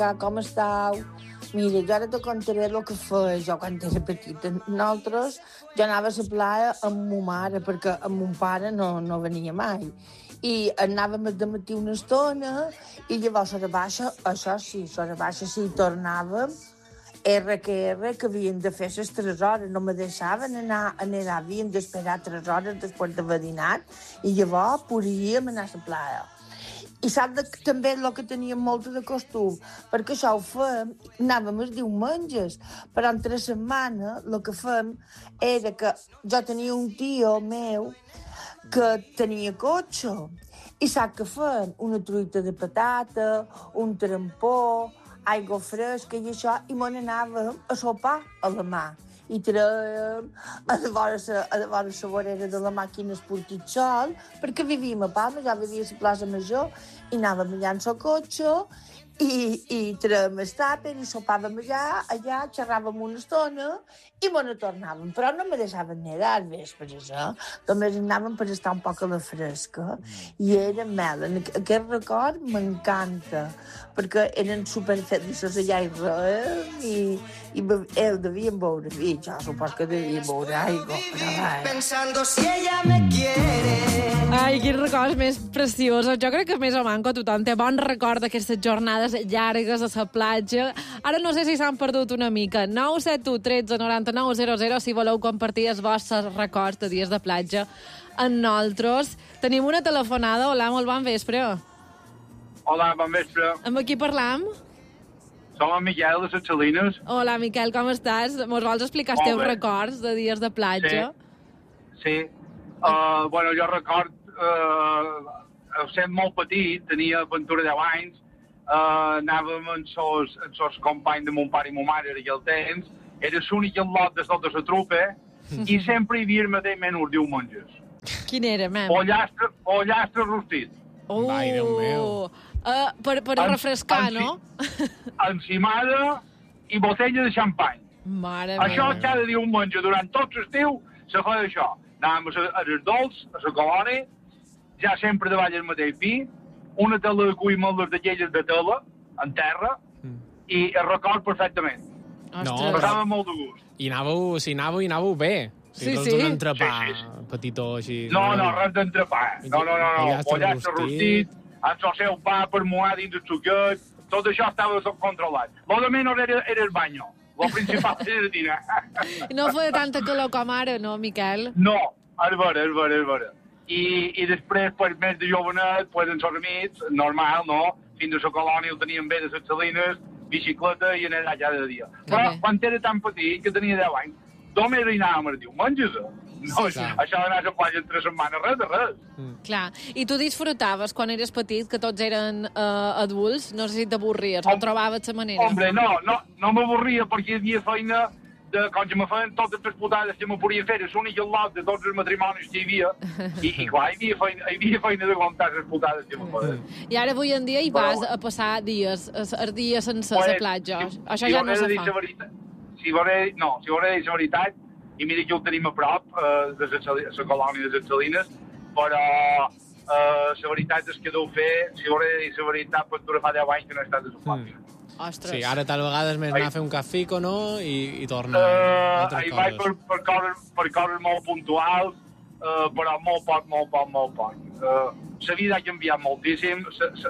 com estàu? Mira, jo ara te contaré el que feia jo quan era petita. Nosaltres, jo anava a la playa amb ma mare, perquè amb mon pare no venia mai. I anàvem de matí una estona, i llavors a la baixa, això sí, a la baixa sí tornàvem, que havien de fer les 3 hores, no me deixaven anar, havien d'esperar 3 hores després d'haver dinat, i llavors podíem anar a la playa. I saps que també el que teníem molt de costum, perquè això ho fem, anàvem els diumenges, però entre setmana el que fem era que jo tenia un tio meu que tenia cotxe, i saps què fem? Una truita de patata, un trampó, aigua fresca i això, i me n'anàvem a sopar a la mà. I traiem a vora la vorera de la màquina esportit sol, perquè vivíem a Palma, ja vivia a la plaça Major, i anàvem allà en el cotxe, i traiem el tàper, i sopàvem allà, xerràvem una estona, i me ne tornàvem. Però no me deixaven nedar als vespres, Només anàvem per estar un poc a la fresca, i era mel. Aquest record m'encanta, perquè eren superfeliços allà i devien beure vi, jo supos que devien beure aigua, però Pensando si ella me quiere. Ai, quins records més preciosos. Jo crec que més o manco tothom té bon record d'aquestes jornades llargues a la platja. Ara no sé si s'han perdut una mica. 971 13 99 00 si voleu compartir els vostres records de dies de platja amb nosaltres. Tenim una telefonada. Hola, molt bon vespre. Hola, bon vespre. Amb qui parlam? Som en Miquel de les Salines. Hola, Miquel, com estàs? Mos vols explicar els teus records de dies de platja? Sí. Bueno, jo record, sent molt petit, tenia aventura 10 anys, anàvem amb els companys de mon pare i mon mare en aquell temps, era l'únic lot de tota la trupa, i sempre hi havia el mateix menú diumenges. Quin era, mem? Pollastre rostit. Ai, Déu meu. Per refrescar, no? Encimada i botella de xampany. Mare Això meva. cada diumenge, durant tot l'estiu, se feia això. Anàvem a les dolç, a la colònia, ja sempre davall el mateix vi, una tela de cuimeles d'aquelles de tela, en terra, i el record perfectament. Ostres. Passava molt de gust. I anàveu bé. Sí, Tot sí. un entrepà Sí. petitó així. No, res d'entrepà. No. Pollastre rostit, amb el seu pa per moar dins el suquet, tot això estava controlat. Lo de menys era el banyo. Lo principal era dinar. I no feia tanta calor com ara, no, Miquel? No, és vera. I després, pues, més de jovenet, pues, en els amics, normal, no? Fins a la colònia ho teníem bé de les Salines, bicicleta i anar allà de dia. Però quan era tan petit, que tenia 10 anys, només hi anàvem els diumenges. No, Sí. això d'anar a la platja entre setmanes, res de res. Clar. I tu disfrutaves quan eres petit, que tots eren adults? No sé si t'avorries, o trobaves la manera? Hombre, no m'avorria perquè hi havia feina com que me feien totes les putades que me podia fer, és l'únic lot de tots els matrimonis que hi havia, i clar, hi havia feina d'aguantar les putades que me feien. I ara avui en dia hi vas a passar dies sense la platja. Això ja no se fa. Si voler dir la veritat, i mira que ho tenim a prop, de la colònia de les Salines, però la veritat és que deu fer, si voler dir la veritat, pues dura fa 10 anys que no he estat a la platja. Ostres. Sí, ara tal vegada és més anar a fer un cafico, no? I tornar a altres Hi vaig coses. per coses molt puntuals, però molt poc. La vida ha canviat moltíssim,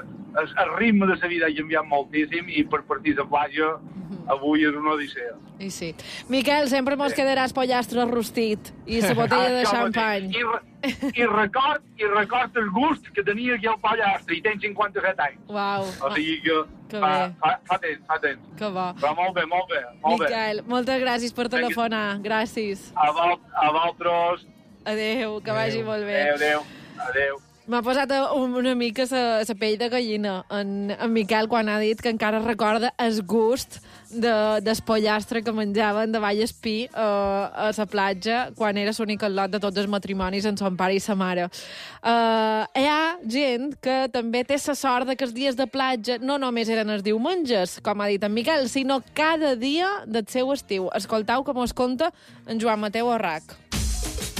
el ritme de la vida ha canviat moltíssim, i per partir de platja avui és una odissea. I sí. Miquel, sempre mos quedaràs pollastre rostit i la botella de xampany. I record el gust que tenia aquí al pollastre, i tens 57 anys. Uau. O sigui que bé. fa temps. Que bo. Però molt bé. Miquel, moltes gràcies per telefonar. Gràcies. A vosaltres. Adéu, que vagi molt bé. Adéu. M'ha posat una mica la pell de gallina en Miquel quan ha dit que encara recorda el gust del pollastre que menjaven de Vallespí a la platja quan era l'únic lot de tots els matrimonis en son pare i sa mare. Hi ha gent que també té la sort de que els dies de platja no només eren els diumenges, com ha dit en Miquel, sinó cada dia del seu estiu. Escoltau com us conta en Joan Mateu Arrac.